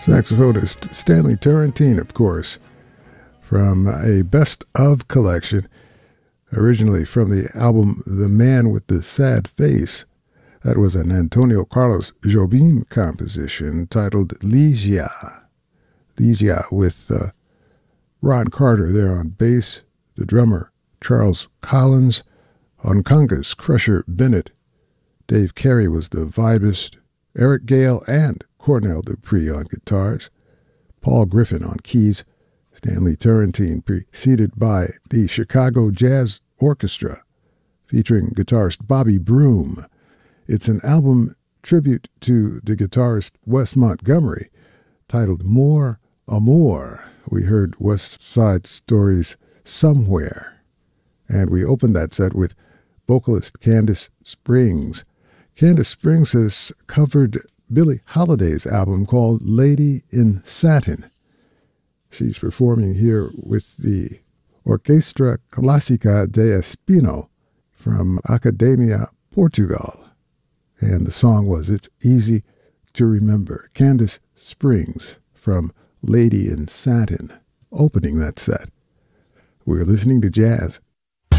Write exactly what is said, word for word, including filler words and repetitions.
Saxophonist Stanley Turrentine, of course, from a Best Of collection, originally from the album The Man with the Sad Face. That was an Antonio Carlos Jobim composition titled Ligia. Ligia with uh, Ron Carter there on bass, the drummer Charles Collins, on congas Crusher Bennett. Dave Carey was the vibist, Eric Gale and Cornell Dupree on guitars, Paul Griffin on keys, Stanley Turrentine preceded by the Chicago Jazz Orchestra, featuring guitarist Bobby Broom. It's an album tribute to the guitarist Wes Montgomery, titled More Amour. We heard West Side Story's Somewhere, and we opened that set with vocalist Candace Springs. Candace Springs has covered Billie Holiday's album called Lady in Satin. She's performing here with the Orquestra Clásica de Espinho from Academia, Portugal. And the song was It's Easy to Remember. Candace Springs from Lady in Satin, opening that set. We're listening to jazz